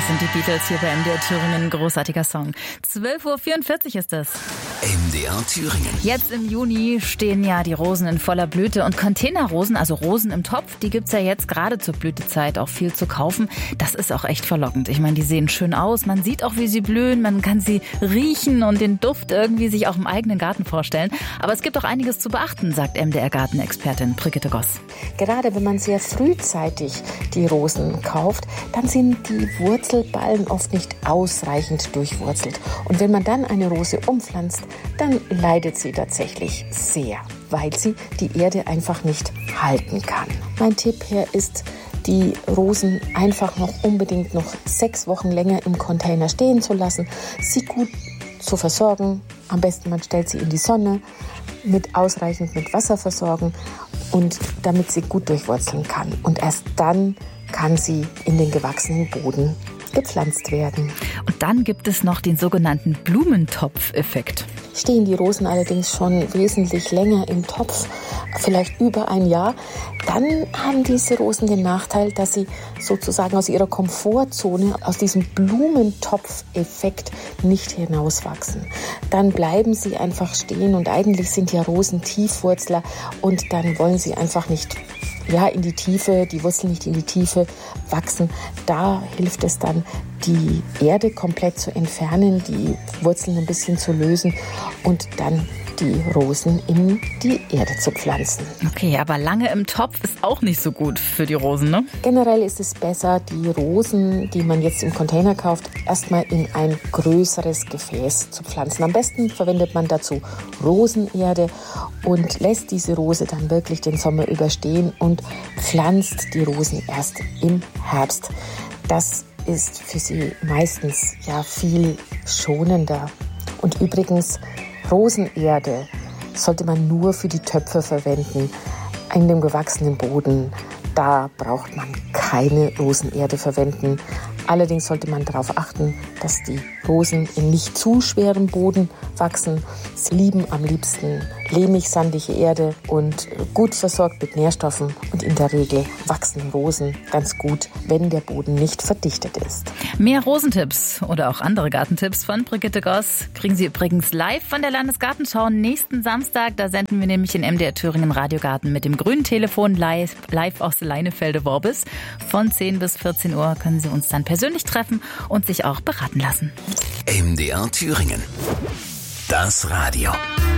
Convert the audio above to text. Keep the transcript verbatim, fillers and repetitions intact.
Das sind die Beatles hier bei M D R Thüringen. Großartiger Song. zwölf Uhr vierundvierzig ist es. M D R Thüringen. Jetzt im Juni stehen ja die Rosen in voller Blüte. Und Containerrosen, also Rosen im Topf, die gibt's ja jetzt gerade zur Blütezeit auch viel zu kaufen. Das ist auch echt verlockend. Ich meine, die sehen schön aus. Man sieht auch, wie sie blühen. Man kann sie riechen und den Duft irgendwie sich auch im eigenen Garten vorstellen. Aber es gibt auch einiges zu beachten, sagt M D R-Gartenexpertin Brigitte Goss. Gerade wenn man sehr frühzeitig die Rosen kauft, dann sind die Wurzelballen oft nicht ausreichend durchwurzelt. Und wenn man dann eine Rose umpflanzt, dann leidet sie tatsächlich sehr, weil sie die Erde einfach nicht halten kann. Mein Tipp hier ist, die Rosen einfach noch unbedingt noch sechs Wochen länger im Container stehen zu lassen, sie gut zu versorgen. Am besten man stellt sie in die Sonne, mit ausreichend mit Wasser versorgen und damit sie gut durchwurzeln kann. Und erst dann kann sie in den gewachsenen Boden gepflanzt werden. Und dann gibt es noch den sogenannten Blumentopf-Effekt. Stehen die Rosen allerdings schon wesentlich länger im Topf, vielleicht über ein Jahr, dann haben diese Rosen den Nachteil, dass sie sozusagen aus ihrer Komfortzone, aus diesem Blumentopf-Effekt nicht hinauswachsen. Dann bleiben sie einfach stehen und eigentlich sind ja Rosen Tiefwurzler und dann wollen sie einfach nicht ja, in die Tiefe, die Wurzeln nicht in die Tiefe wachsen. Da hilft es dann, die Erde komplett zu entfernen, die Wurzeln ein bisschen zu lösen und dann die Rosen in die Erde zu pflanzen. Okay, aber lange im Topf ist auch nicht so gut für die Rosen, ne? Generell ist es besser, die Rosen, die man jetzt im Container kauft, erstmal in ein größeres Gefäß zu pflanzen. Am besten verwendet man dazu Rosenerde und lässt diese Rose dann wirklich den Sommer überstehen und pflanzt die Rosen erst im Herbst. Das ist für sie meistens ja viel schonender. Und übrigens, Rosenerde sollte man nur für die Töpfe verwenden. In dem gewachsenen Boden, da braucht man keine Rosenerde verwenden. Allerdings sollte man darauf achten, dass die Rosen in nicht zu schwerem Boden wachsen. Sie lieben am liebsten lehmig-sandige Erde und gut versorgt mit Nährstoffen. Und in der Regel wachsen Rosen ganz gut, wenn der Boden nicht verdichtet ist. Mehr Rosentipps oder auch andere Gartentipps von Brigitte Goss kriegen Sie übrigens live von der Landesgartenschau nächsten Samstag. Da senden wir nämlich in M D R Thüringen Radiogarten mit dem grünen Telefon live, live aus Leinefelde-Worbis. Von zehn bis vierzehn Uhr können Sie uns dann persönlich treffen und sich auch beraten lassen. M D R Thüringen. Das Radio.